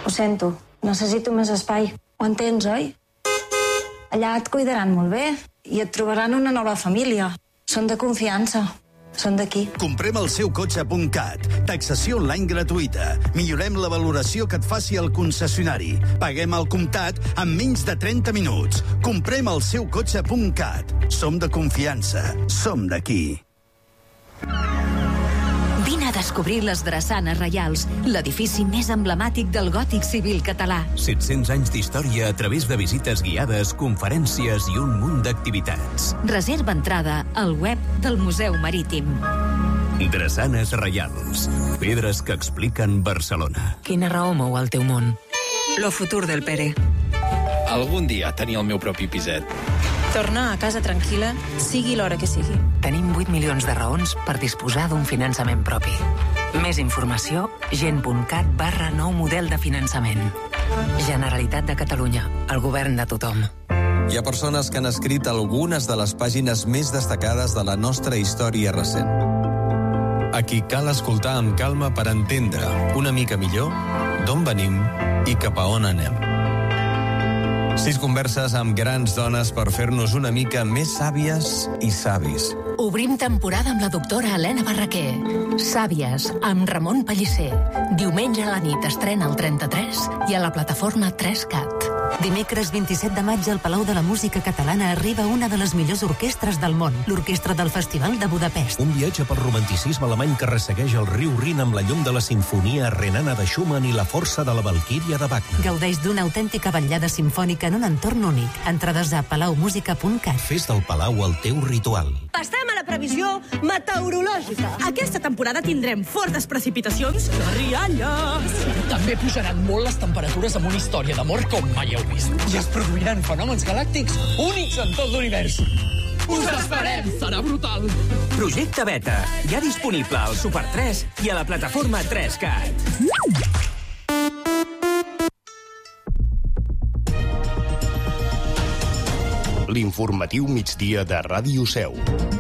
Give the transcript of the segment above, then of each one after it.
Ho sento, necessito més espai. Ho entens, oi? Allà et cuidaran molt bé i et trobaran una nova família. Són de confiança. Són d'aquí. Comprem el seu cotxe.cat. Taxació online gratuïta. Millorem la valoració que et faci el concessionari. Paguem al comptat en menys de 30 minuts. Comprem el seu cotxe.cat. Som de confiança. Som d'aquí. Vine a descobrir les Drassanes Reials, l'edifici més emblemàtic del gòtic civil català. 700 anys d'història a través de visites guiades, conferències i un munt d'activitats. Reserva entrada al web del Museu Marítim. Drassanes Reials. Pedres que expliquen Barcelona. Quina raó mou el teu món? Lo futur del Pere. Algun dia tenir el meu propi piset. Tornar a casa tranquil·la, sigui l'hora que sigui. Tenim 8 milions de raons per disposar d'un finançament propi. Més informació, gent.cat/nou model de finançament. Generalitat de Catalunya, el govern de tothom. Hi ha persones que han escrit algunes de les pàgines més destacades de la nostra història recent. A qui cal escoltar amb calma per entendre una mica millor d'on venim i cap a on anem. 6 converses amb grans dones per fer-nos una mica més sàvies i savis. Obrim temporada amb la doctora Helena Barraquer. Sàvies, amb Ramon Pellicer. Diumenge a la nit estrena al 33 i a la plataforma 3CAT. Dimecres 27 de maig al Palau de la Música Catalana arriba una de les millors orquestres del món, l'Orquestra del Festival de Budapest. Un viatge pel romanticisme alemany que ressegueix el riu Rin amb la llum de la sinfonia renana de Schumann i la força de la Valquíria de Wagner. Gaudeix d'una autèntica vetllada simfònica en un entorn únic. Entrades a palaumusica.cat. Fes del Palau el teu ritual. Passem a la previsió meteorològica. Aquesta temporada tindrem fortes precipitacions i rialles. També pujaran molt les temperatures amb una història d'amor com mai heu vist. I es produiran fenòmens galàctics únics en tot l'univers. Us esperem! Serà brutal! Projecte Beta, ja disponible al Super 3 i a la plataforma 3CAT. L'informatiu migdia de Ràdio Seu.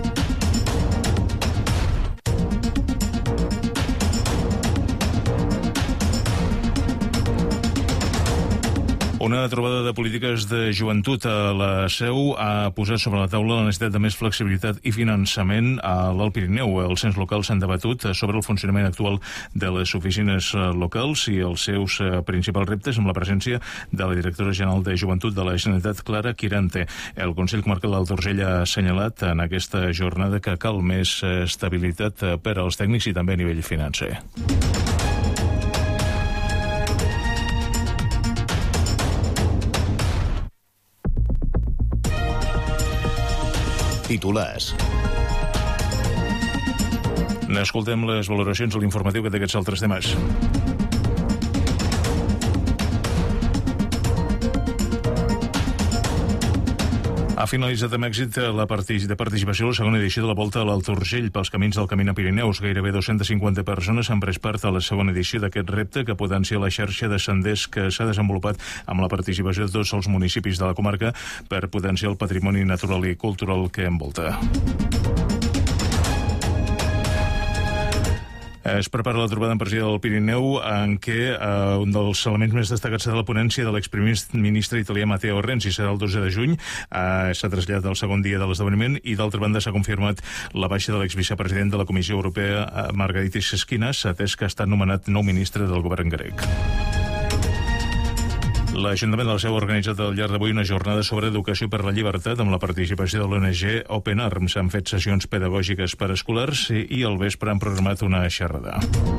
Una trobada de polítiques de joventut a la Seu ha posat sobre la taula la necessitat de més flexibilitat i finançament a l'Alt Pirineu. Els ens locals s'han debatut sobre el funcionament actual de les oficines locals i els seus principals reptes amb la presència de la directora general de Joventut de la Generalitat, Clara Quirante. El Consell Comarcal d'Alt Urgell ha assenyalat en aquesta jornada que cal més estabilitat per als tècnics i també a nivell financer. Titulars. N'escoltem les valoracions a l'informatiu que té aquests altres temes. Ha finalitzat amb èxit la participació a la segona edició de la Volta a l'Alt Urgell pels camins del Camí a Pirineus. Gairebé 250 persones han pres part a la segona edició d'aquest repte que potencia la xarxa de senders que s'ha desenvolupat amb la participació de tots els municipis de la comarca per potenciar el patrimoni natural i cultural que envolta. Es prepara la trobada empresarial del Pirineu en què un dels elements més destacats serà la ponència de l'expriministre italià Matteo Renzi. Serà el 12 de juny. S'ha traslladat al segon dia de l'esdeveniment i, d'altra banda, s'ha confirmat la baixa de l'exvicepresident de la Comissió Europea, Margaritis Schinas, atès que ha estat nomenat nou ministre del govern grec. L'Ajuntament de la Seu ha organitzat al llarg d'avui una jornada sobre educació per la llibertat amb la participació de l'ONG Open Arms. S'han fet sessions pedagògiques per escolars i al vespre han programat una xerrada.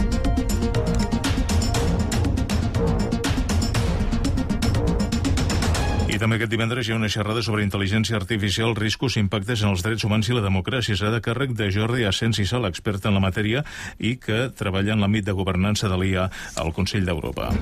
I també aquest divendres hi ha una xerrada sobre intel·ligència artificial, riscos i impactes en els drets humans i la democràcia. Serà de càrrec de Jordi Asens i Sala, expert en la matèria i que treballa en l'àmbit de governança de l'IA al Consell d'Europa.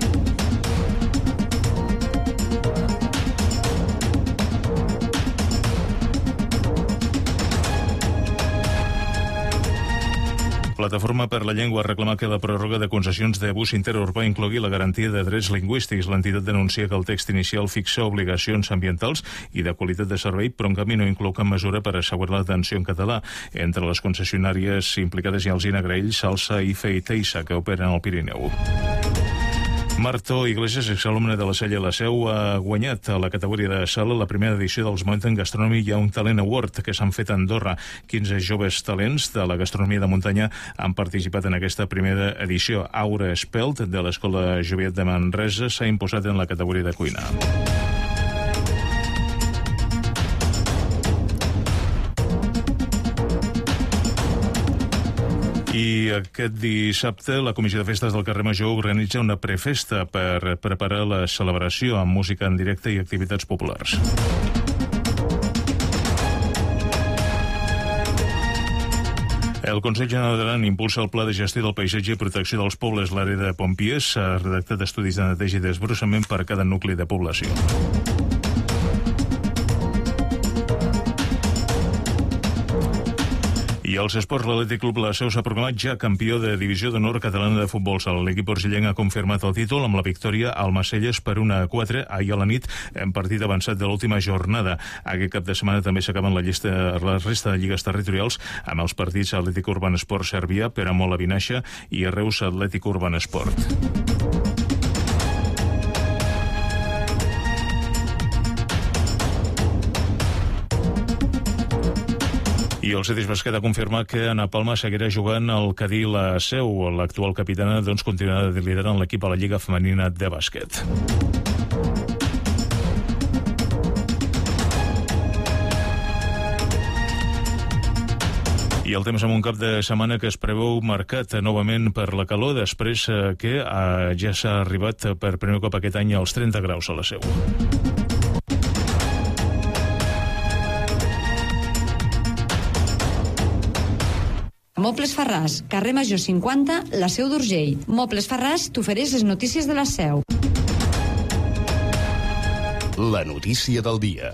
Plataforma per la Llengua reclama que la pròrroga de concessions de bus interurbà inclogui la garantia de drets lingüístics. L'entitat denuncia que el text inicial fixa obligacions ambientals i de qualitat de servei, però en canvi no inclou cap mesura per assegurar l'atenció en català. Entre les concessionàries implicades hi ha Alsina Graell, Salsa, IFE i Teisa, que operen al Pirineu. Marto Iglesias, exalumne de la Sella i la Seu, ha guanyat a la categoria de sala la primera edició dels Mountain Gastronomy Young Talent Award que s'han fet a Andorra. 15 joves talents de la gastronomia de muntanya han participat en aquesta primera edició. Aura Espelt, de l'Escola Joviet de Manresa, s'ha imposat en la categoria de cuina. I aquest dissabte la Comissió de Festes del Carrer Major organitza una prefesta per preparar la celebració amb música en directe i activitats populars. El Consell General d'Aran impulsa el Pla de Gestió del Paisatge i Protecció dels Pobles. L'àrea de Pompiers s'ha redactat estudis de neteja i desbrossament per a cada nucli de població. I als esports, l'Atlètic Club La Seu s'ha proclamat ja campió de Divisió d'Honor Catalana de Futbol Sala. L'equip urgellenc ha confirmat el títol amb la victòria al Macelles per 1-4 ahir a la nit en partit avançat de l'última jornada. Aquest cap de setmana també s'acaben la resta de lligues territorials amb els partits Atlètic Urban Esport Cervià, Peramola Vinaixa i Reus Atlètic Urban Esport. I el Cetis Basquet ha confirmat que Ana Palma seguirà jugant al Cadí La Seu. L'actual capitana continuarà liderant l'equip a la Lliga Femenina de Bàsquet. I el temps amb un cap de setmana que es preveu marcat novament per la calor després que ja s'ha arribat per primer cop aquest any als 30 graus a La Seu. Mobles Farràs, carrer Major 50, La Seu d'Urgell. Mobles Farràs t'ofereix les notícies de la Seu. La notícia del dia.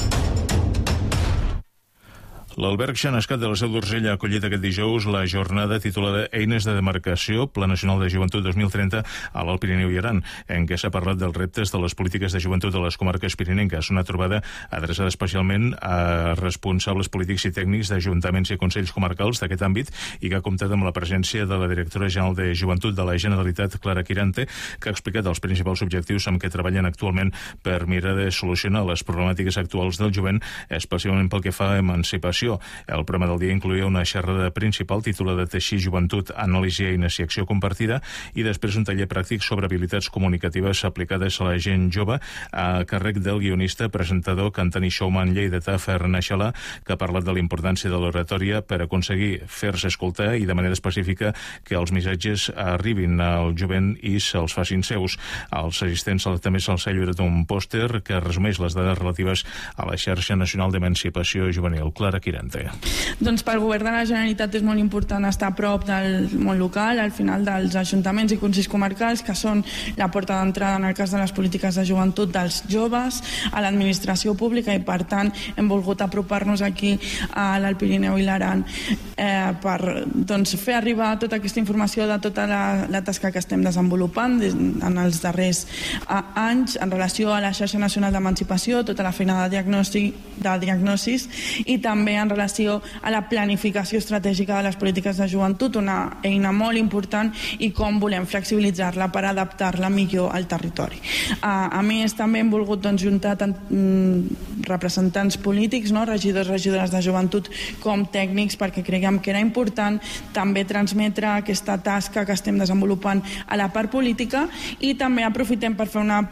L'Alberg Xanascat de la Seu d'Urgell ha acollit aquest dijous la jornada titulada Eines de demarcació, Pla Nacional de Joventut 2030 a l'Alt Pirineu i Aran, en què s'ha parlat dels reptes de les polítiques de joventut de les comarques pirinenques. Una trobada adreçada especialment a responsables polítics i tècnics d'ajuntaments i consells comarcals d'aquest àmbit i que ha comptat amb la presència de la directora general de Joventut de la Generalitat, Clara Quirante, que ha explicat els principals objectius amb què treballen actualment per mirar de solucionar les problemàtiques actuals del jovent, especialment pel que fa a emancipació. El programa del dia incloïa una xerrada principal titulada Teixir joventut, anàlisi, eines i acció compartida i després un taller pràctic sobre habilitats comunicatives aplicades a la gent jove a càrrec del guionista, presentador, cantant i showman lleidatà Ferran Aixalà, que ha parlat de la importància de l'oratòria per aconseguir fer-se escoltar i de manera específica que els missatges arribin al jovent i se'ls facin seus. Als assistents també se'ls ha lliurat un pòster que resumeix les dades relatives a la xarxa nacional d'emancipació juvenil. Clara Quirante. Doncs pel govern de la Generalitat és molt important estar a prop del món local, al final dels ajuntaments i consells comarcals, que són la porta d'entrada en el cas de les polítiques de joventut dels joves, a l'administració pública, i per tant hem volgut apropar-nos aquí a l'Alt Pirineu i l'Aran per fer arribar tota aquesta informació de tota la tasca que estem desenvolupant en els darrers anys en relació a la xarxa nacional d'emancipació, tota la feina de diagnosis i també en relació a la planificació estratègica de les polítiques de joventut, una eina molt important, i com volem flexibilitzar-la per adaptar-la millor al territori. A més, també hem volgut juntar representants polítics, regidors, regidores de joventut com tècnics, perquè creiem que era important també transmetre aquesta tasca que estem desenvolupant a la part política, i també aprofitem per fer un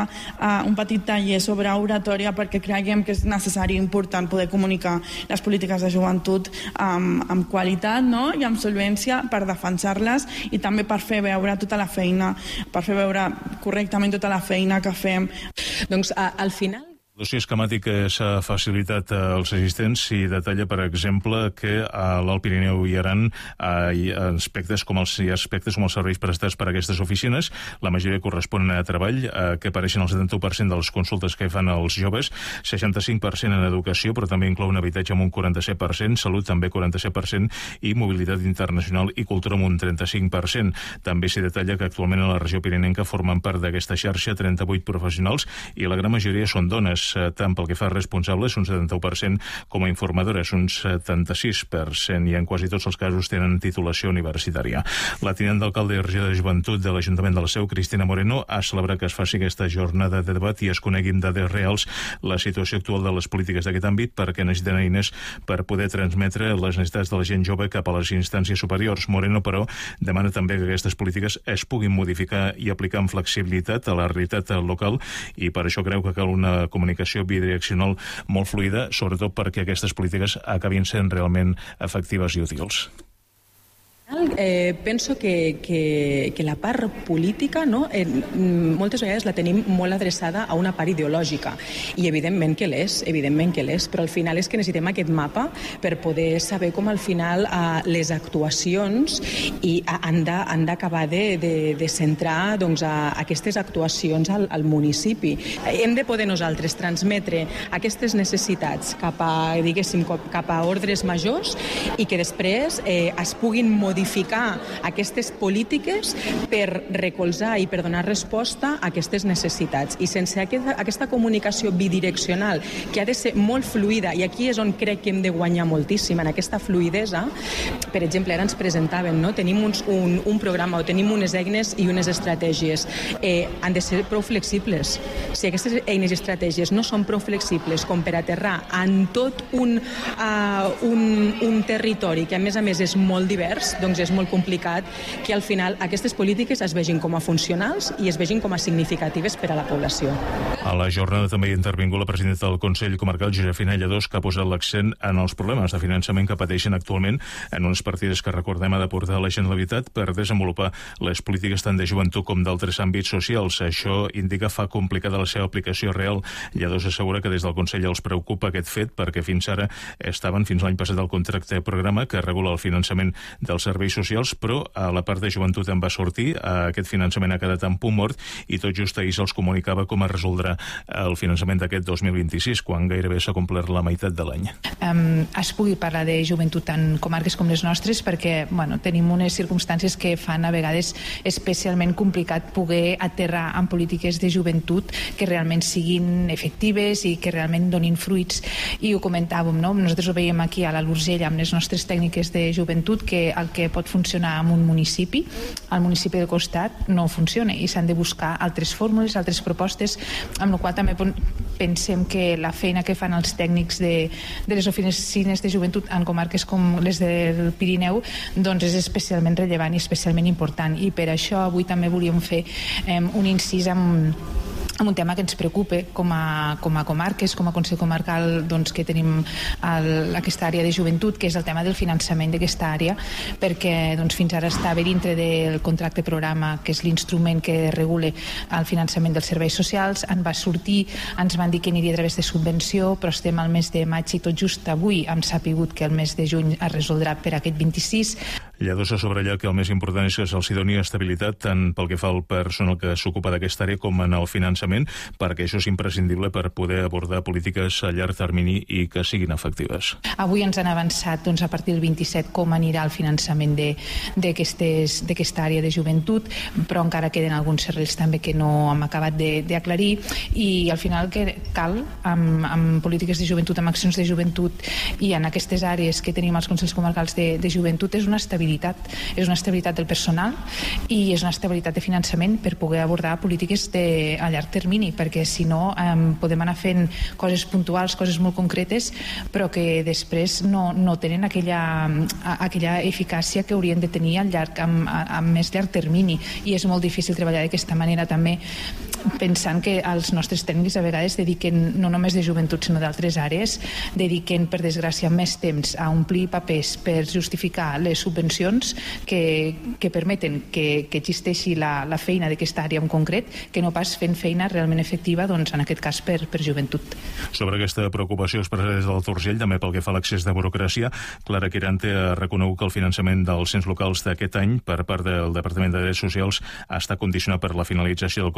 petit taller sobre oratòria, perquè creiem que és necessari i important poder comunicar les polítiques de joventut amb qualitat i amb solvència per defensar-les i també per fer veure tota la feina, per fer veure correctament tota la feina que fem. Doncs al final L'oci esquemàtic s'ha facilitat als assistents i detalla, per exemple, que a l'Alt Pirineu i Aran hi ha aspectes com els serveis prestats per a aquestes oficines. La majoria corresponen a treball, que apareixen el 71% de les consultes que fan els joves, 65% en educació, però també inclou un habitatge amb un 47%, salut també 47% i mobilitat internacional i cultura amb un 35%. També s'hi detalla que actualment a la regió pirinenca formen part d'aquesta xarxa 38 professionals i la gran majoria són dones. tant pel que fa a responsables, un 71%, com a informadores, un 76%, i en quasi tots els casos tenen titulació universitària. La tinent d'alcalde i regidora de Joventut de l'Ajuntament de la Seu, Cristina Moreno, ha celebrat que es faci aquesta jornada de debat i es conegui amb dades reals la situació actual de les polítiques d'aquest àmbit, perquè necessiten eines per poder transmetre les necessitats de la gent jove cap a les instàncies superiors. Moreno, però, demana també que aquestes polítiques es puguin modificar i aplicar amb flexibilitat a la realitat local, i per això creu que cal una comunicació bidireccional molt fluida, sobretot perquè aquestes polítiques acabin sent realment efectives i útils. Penso que la part política, no, moltes vegades la tenim molt adreçada a una part ideològica, i evidentment que l'és, però al final és que necessitem aquest mapa per poder saber com al final les actuacions han d'acabar de centrar aquestes actuacions al municipi. Hem de poder nosaltres transmetre aquestes necessitats cap a ordres majors i que després es puguin modificar aquestes polítiques per recolzar i per donar resposta a aquestes necessitats. I sense aquesta comunicació bidireccional, que ha de ser molt fluida, i aquí és on crec que hem de guanyar moltíssim, en aquesta fluidesa. Per exemple, ara ens presentaven, no? Tenim un programa o tenim unes eines i unes estratègies. Han de ser prou flexibles. Si aquestes eines i estratègies no són prou flexibles com per aterrar en tot un territori que a més és molt divers, doncs és molt complicat que al final aquestes polítiques es vegin com a funcionals i es vegin com a significatives per a la població. A la jornada també hi ha intervingut la presidenta del Consell Comarcal, Josefina Lladós, que ha posat l'accent en els problemes de finançament que pateixen actualment en unes partides que, recordem, ha d'aportar la Generalitat per desenvolupar les polítiques tant de joventut com d'altres àmbits socials. Això indica fa complicada la seva aplicació real. Lladós assegura que des del Consell els preocupa aquest fet, perquè fins ara estaven, fins l'any passat, el contracte programa que regula el finançament dels serveis socials, però a la part de joventut en va sortir, aquest finançament ha quedat en punt mort, i tot just ahir se'ls comunicava com es resoldrà el finançament d'aquest 2026, quan gairebé s'ha complert la meitat de l'any. Es pugui parlar de joventut en comarques com les nostres, perquè tenim unes circumstàncies que fan a vegades especialment complicat poder aterrar en polítiques de joventut que realment siguin efectives i que realment donin fruits. I ho comentàvem, no? Nosaltres ho veiem aquí a l'Alt Urgell amb les nostres tècniques de joventut, que el que pot funcionar en un municipi, al municipi del costat no funciona, i s'han de buscar altres fórmules, altres propostes, amb la qual també pensem que la feina que fan els tècnics de les oficines de joventut en comarques com les del Pirineu doncs és especialment rellevant i especialment important, i per això avui també volíem fer un incís amb un tema que ens preocupa com a comarques, com a Consell Comarcal, doncs, que tenim aquesta àrea de joventut, que és el tema del finançament d'aquesta àrea, perquè doncs, fins ara estava dintre del contracte programa, que és l'instrument que regula el finançament dels serveis socials. En va sortir, ens van dir que aniria a través de subvenció, però estem al mes de maig i tot just avui hem sapigut que el mes de juny es resoldrà per aquest 26. Lladós ha subratllat que el més important és que se'ls doni estabilitat tant pel que fa al personal que s'ocupa d'aquesta àrea com en el finançament, perquè això és imprescindible per poder abordar polítiques a llarg termini i que siguin efectives. Avui ens han avançat a partir del 27 com anirà el finançament d'aquesta àrea de joventut, però encara queden alguns serrells també que no hem acabat d'aclarir, i al final que cal amb polítiques de joventut, amb accions de joventut i en aquestes àrees que tenim als Consells Comarcals de joventut és una estabilitat del personal i és una estabilitat de finançament per poder abordar polítiques a llarg termini, perquè si no podem anar fent coses puntuals, coses molt concretes, però que després no tenen aquella eficàcia que haurien de tenir a més llarg termini, i és molt difícil treballar d'aquesta manera també, pensant que els nostres tècnics a vegades dediquen, no només de joventut sinó d'altres àrees, dediquen per desgràcia més temps a omplir papers per justificar les subvencions que permeten que existeixi la feina d'aquesta àrea en concret, que no pas fent feina realment efectiva, doncs en aquest cas per joventut. Sobre aquesta preocupació expressada des del Urgell, també pel que fa a l'accés de burocràcia, Clara Quirante ha reconegut que el finançament dels ens locals d'aquest any per part del Departament de Drets Socials està condicionat per la finalització del contracte programa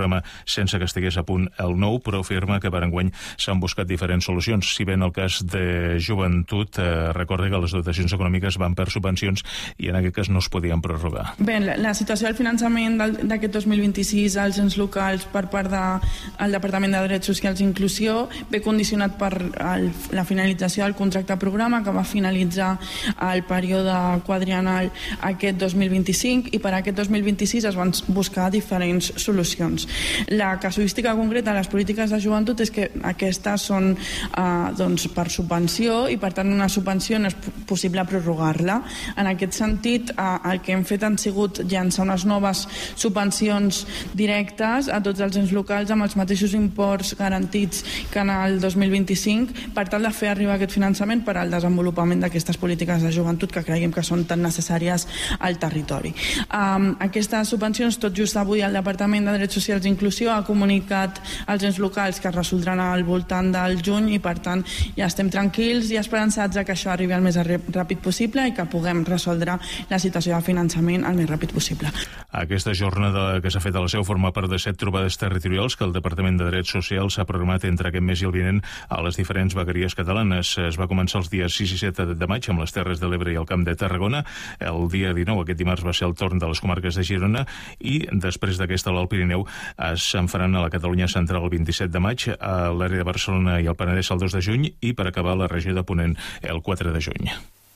programa sense que estigués a punt el nou, però afirma que per enguany s'han buscat diferents solucions. Si bé en el cas de joventut, recorda que les dotacions econòmiques van per subvencions i en aquest cas no es podien prorrogar. Bé, la situació del finançament d'aquest 2026 als ens locals per part del Departament de Drets Socials i Inclusió ve condicionat per la finalització del contracte programa que va finalitzar el període quadriennal aquest 2025 i per aquest 2026 es van buscar diferents solucions. La casuística concreta de les polítiques de joventut és que aquestes són per subvenció i per tant una subvenció no és possible prorrogar-la. En aquest sentit, el que hem fet han sigut llançar unes noves subvencions directes a tots els ens locals amb els mateixos imports garantits que en el 2025 per tal de fer arribar aquest finançament per al desenvolupament d'aquestes polítiques de joventut que creiem que són tan necessàries al territori. Aquestes subvencions, tot just avui el Departament de Drets Socials i Inclusió ha comunicat als ens locals que es resoldran al voltant del juny i per tant ja estem tranquils i esperançats que això arribi el més ràpid possible i que puguem resoldre la situació de finançament el més ràpid possible. Aquesta jornada que s'ha fet a la Seu forma part de 7 trobades territorials que el Departament de Drets Socials ha programat entre aquest mes i el vinent a les diferents vegueries catalanes. Es va començar els dies 6 i 7 de maig amb les Terres de l'Ebre i el Camp de Tarragona. El dia 19, aquest dimarts, va ser el torn de les comarques de Girona i després d'aquesta l'Alt Pirineu se'n faran a la Catalunya central el 27 de maig, a l'àrea de Barcelona i el Penedès el 2 de juny i per acabar a la regió de Ponent el 4 de juny.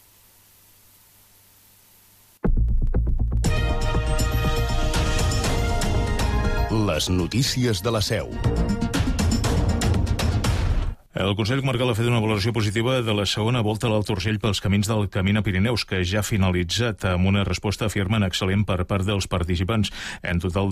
Les notícies de la Seu. El Consell Comarcal ha fet una valoració positiva de la segona volta a l'Alt Urgell pels camins del Camí Pirineus, que ja ha finalitzat amb una resposta, afirmen, excel·lent per part dels participants. En total,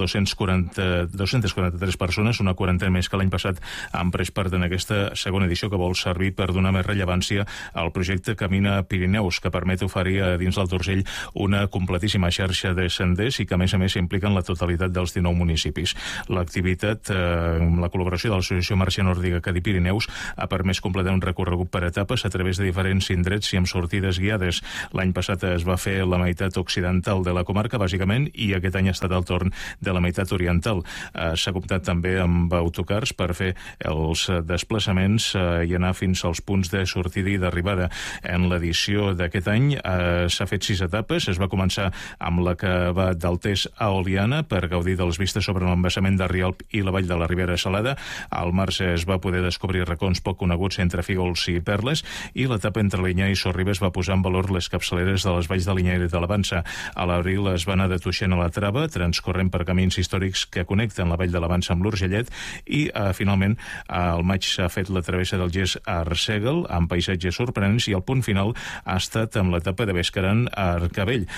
243 persones, una quarantena més que l'any passat, han pres part en aquesta segona edició que vol servir per donar més rellevància al projecte Camina Pirineus, que permet oferir a dins l'Alt Urgell una completíssima xarxa de senders i que, a més impliquen la totalitat dels 19 municipis. L'activitat, amb la col·laboració de l'Associació Marxa Nòrdica Cadí Pirineus, ha permès completar un recorregut per etapes a través de diferents indrets i amb sortides guiades. L'any passat es va fer la meitat occidental de la comarca, bàsicament, i aquest any ha estat el torn de la meitat oriental. S'ha comptat també amb autocars per fer els desplaçaments i anar fins als punts de sortida i d'arribada. En l'edició d'aquest any s'ha fet 6 etapes. Es va començar amb la que va d'Altés a Oliana per gaudir de les vistes sobre l'embassament de Rialp i la vall de la Ribera Salada. Al març es va poder descobrir racons poc coneguts entre Fígols i Perles i l'etapa entre Linyà i Sorribes va posar en valor les capçaleres de les valls de Linyà i de la Vansa. A l'abril es va anar de Tuixén a la Trava, transcorrent per camins històrics que connecten la vall de la Vansa amb l'Urgellet i finalment al maig s'ha fet la travessa del Gès a Arsèguel amb paisatges sorprenents i el punt final ha estat amb l'etapa de Bescaran a Arcavell,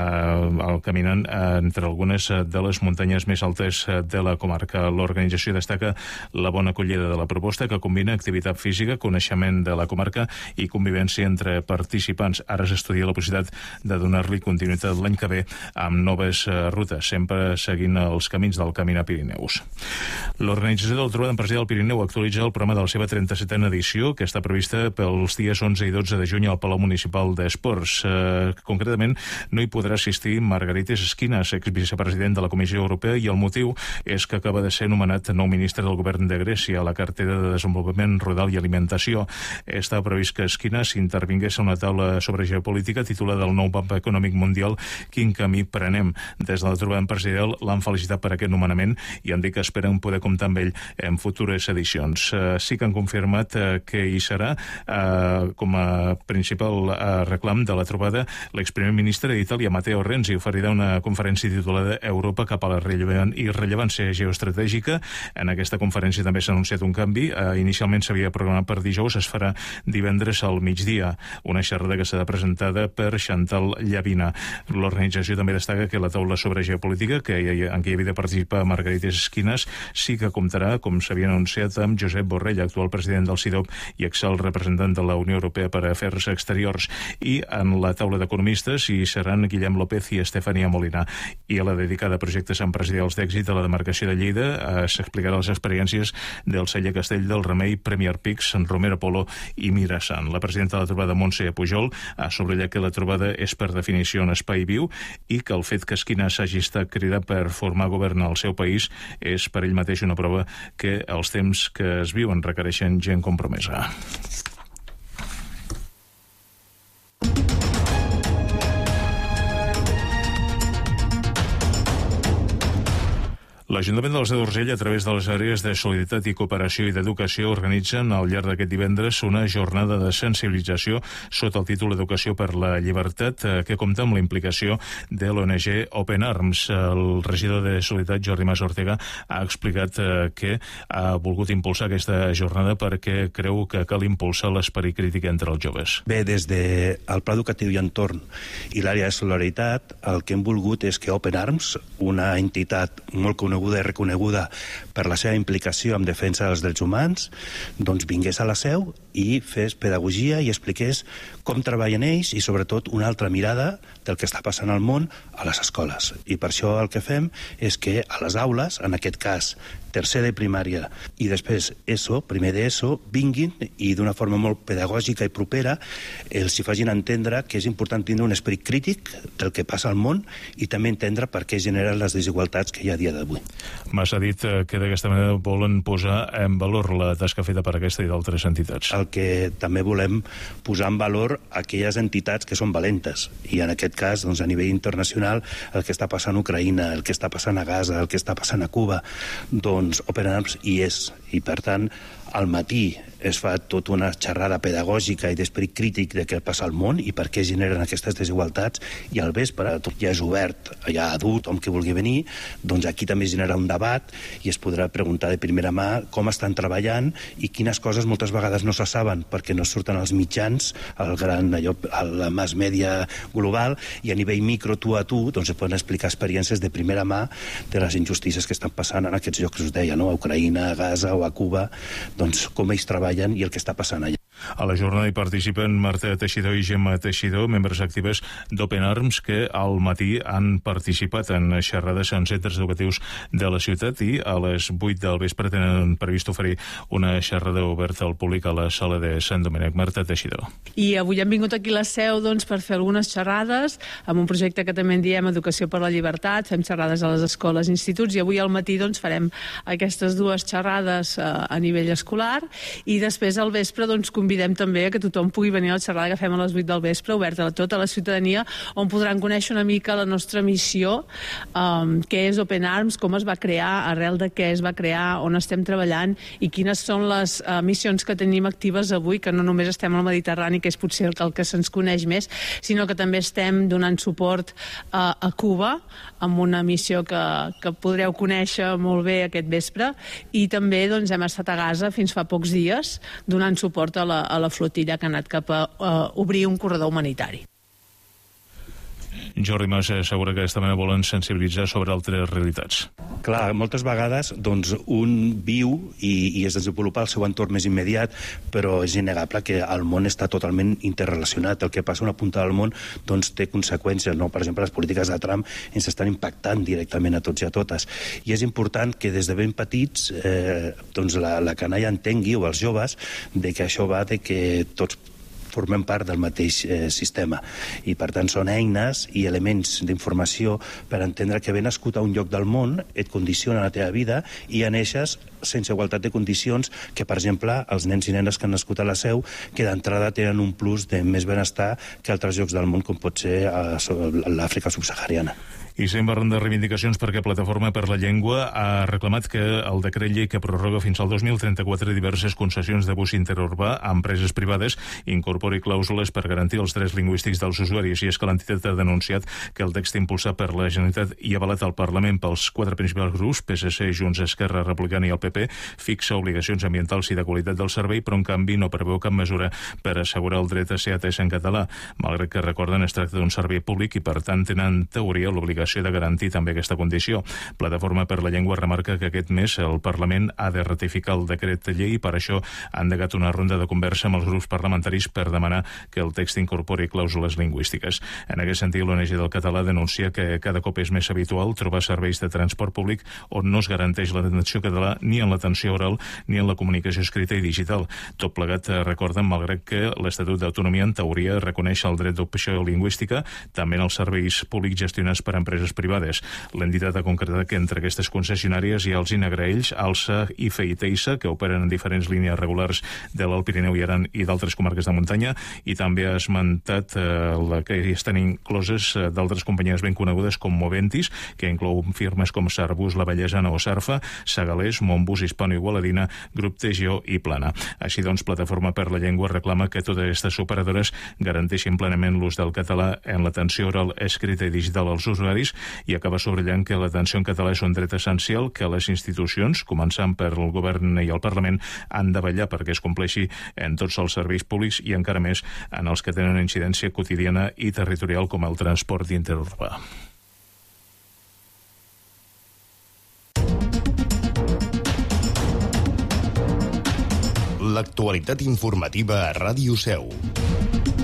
caminant entre algunes de les muntanyes més altes de la comarca. L'organització destaca la bona acollida de la proposta que combina activitat física, coneixement de la comarca i convivència entre participants. Ara s'estudia la possibilitat de donar-li continuïtat l'any que ve amb noves rutes, sempre seguint els camins del Camí Pirineus. L'Organització del Trobada Empresarial del Pirineu actualitza el programa de la seva 37a edició, que està prevista pels dies 11 i 12 de juny al Palau Municipal d'Esports. Concretament, no hi podrà assistir Margaritis Esquinas, exvicepresident de la Comissió Europea, i el motiu és que acaba de ser nomenat nou ministre del govern de Grècia a la cartera de Desenvolupament Rural i Alimentació. Estava previst que Esquinas intervingués a una taula sobre geopolítica titulada El nou mapa econòmic mundial, quin camí prenem. Des de la trobada empresarial l'han felicitat per aquest nomenament i han dit que esperen poder comptar amb ell en futures edicions. Sí que han confirmat que hi serà com a principal reclam de la trobada l'exprimer ministre d'Itàlia, Matteo Renzi, oferirà una conferència titulada Europa cap a la rellevància geoestratègica. En aquesta conferència també s'ha anunciat un canvi. Inicialment s'havia programat per dijous, es farà divendres al migdia. Una xerrada que serà presentada per Chantal Llavina. L'organització també destaca que la taula sobre geopolítica, en què hi havia de participar Margaritis Esquinas, sí que comptarà, com s'havia anunciat, amb Josep Borrell, actual president del CIDOB i excel representant de la Unió Europea per a Afers Exteriors. I en la taula d'economistes hi seran Guillem López i Estefania Molina. I a la dedicada a projectes empresarials d'èxit a la demarcació de Lleida s'explicarà les experiències del celler Castell del Remei, Premi Premier Pix, Romero Polo i Mirasan. La presidenta de la trobada, Montse Pujol, ha subratllat que la trobada és per definició un espai viu i que el fet que Esquinas hagi estat cridat per formar govern al seu país és per ell mateix una prova que els temps que es viuen requereixen gent compromesa. L'Ajuntament de la Seu d'Urgell, a través de les àrees de solidaritat i cooperació i d'educació, organitzen al llarg d'aquest divendres una jornada de sensibilització sota el títol Educació per la Llibertat, que compta amb la implicació de l'ONG Open Arms. El regidor de Solidaritat, Jordi Mas Ortega, ha explicat que ha volgut impulsar aquesta jornada perquè creu que cal impulsar l'esperit crític entre els joves. Bé, des del Pla Educatiu i Entorn i l'àrea de solidaritat, el que hem volgut és que Open Arms, una entitat molt coneguda i reconeguda per la seva implicació en defensa dels drets humans, doncs vingués a la Seu i fes pedagogia i expliqués com treballen ells i sobretot una altra mirada del que està passant al món a les escoles. I per això el que fem és que a les aules, en aquest cas tercer de primària i després ESO, primer d'ESO, vinguin i d'una forma molt pedagògica i propera els hi facin entendre que és important tindre un esperit crític del que passa al món i també entendre per què generen les desigualtats que hi ha a dia d'avui. Mas ha dit que d'aquesta manera volen posar en valor la tasca feta per aquesta i d'altres entitats. El que també volem posar en valor aquelles entitats que són valentes i en aquest cas, doncs, a nivell internacional, el que està passant a Ucraïna, el que està passant a Gaza, el que està passant a Cuba, doncs Open Arms hi és i per tant al matí es fa tota una xerrada pedagògica i d'esperit crític de què passa al món i per què generen aquestes desigualtats i al vespre tot ja és obert, ja adult, hom que vulgui venir, doncs aquí també es genera un debat i es podrà preguntar de primera mà com estan treballant i quines coses moltes vegades no se saben perquè no surten als mitjans, al gran allò, a la mass media global i a nivell micro, tu a tu, doncs es poden explicar experiències de primera mà de les injustícies que estan passant en aquests llocs que us deia, no? A Ucraïna, a Gaza o a Cuba, doncs com ells treballen i el que està passant allà. A la jornada hi participen Marta Teixidor i Gemma Teixidor, membres actives d'Open Arms, que al matí han participat en xerrades en centres educatius de la ciutat i a les 8 del vespre tenen previst oferir una xerrada oberta al públic a la sala de Sant Domènec. Marta Teixidor. I avui hem vingut aquí a la Seu per fer algunes xerrades amb un projecte que també en diem Educació per la Llibertat. Fem xerrades a les escoles i instituts i avui al matí farem aquestes dues xerrades a nivell escolar i després al vespre convidem també a que tothom pugui venir a la xerrada que fem a les 8 del vespre, oberta a tota la ciutadania, on podran conèixer una mica la nostra missió, què és Open Arms, com es va crear, arrel de què es va crear, on estem treballant i quines són les missions que tenim actives avui, que no només estem al Mediterrani, que és potser el que se'ns coneix més, sinó que també estem donant suport a Cuba, amb una missió que podreu conèixer molt bé aquest vespre, i també hem estat a Gaza fins fa pocs dies, donant suport a la flotilla que ha anat cap a obrir un corredor humanitari. Jordi Mas assegura que d'aquesta manera volen sensibilitzar sobre altres realitats. Clar, moltes vegades un viu i es desenvolupa el seu entorn més immediat, però és innegable que el món està totalment interrelacionat. El que passa a una punta del món té conseqüències, no? Per exemple, les polítiques de Trump ens estan impactant directament a tots i a totes. I és important que des de ben petits la canalla entengui, o els joves, de que això va de que tots formem part del mateix sistema i per tant són eines i elements d'informació per entendre que ben nascut a un lloc del món et condiciona la teva vida i en eixes sense igualtat de condicions que, per exemple, els nens i nenes que han nascut a la Seu, que d'entrada tenen un plus de més benestar que altres llocs del món, com pot ser a l'Àfrica subsahariana. I seguim parlant de reivindicacions perquè Plataforma per la Llengua ha reclamat que el decret llei que prorroga fins al 2034 diverses concessions de bus interurbà a empreses privades incorpori clàusules per garantir els drets lingüístics dels usuaris. I és que l'entitat ha denunciat que el text impulsat per la Generalitat i avalat al Parlament pels 4 principals grups, PSC, Junts, Esquerra Republicana i el PP, fixa obligacions ambientals i de qualitat del servei, però en canvi no preveu cap mesura per assegurar el dret a ser atès en català, malgrat que recorden es tracta d'un servei públic i per tant tenen en teoria l'obligació l'obligació de garantir també aquesta condició. Plataforma per la Llengua remarca que aquest mes el Parlament ha de ratificar el decret llei i per això ha endegat una ronda de conversa amb els grups parlamentaris per demanar que el text incorpori clàusules lingüístiques. En aquest sentit, l'ONG del català denuncia que cada cop és més habitual trobar serveis de transport públic on no es garanteix l'atenció català ni en l'atenció oral ni en la comunicació escrita i digital. Tot plegat, recorden, malgrat que l'Estatut d'Autonomia en teoria reconeix el dret d'opció lingüística també en els serveis públics gestionats per empreses privades. L'entitat ha concretat que entre aquestes concessionàries hi ha els Inagraells, Alsa, IFE i Teisa, que operen en diferents línies regulars de l'Alt Pirineu i Aran i d'altres comarques de muntanya, i també ha esmentat la que hi estan incloses d'altres companyies ben conegudes com Moventis, que inclou firmes com Sarbus, La Vallesana o Sarfa, Sagalés, Montbus, Hispano Igualadina, Grup TGO i Plana. Així doncs, Plataforma per la Llengua reclama que totes aquestes operadores garanteixin plenament l'ús del català en l'atenció oral, escrita i digital als usuaris, i acaba subratllant que l'atenció en català és un dret essencial que les institucions, començant per el govern i el Parlament, han de vetllar perquè es compleixi en tots els serveis públics i encara més en els que tenen incidència quotidiana i territorial com el transport interurbà. L'actualitat informativa a Ràdio Seu.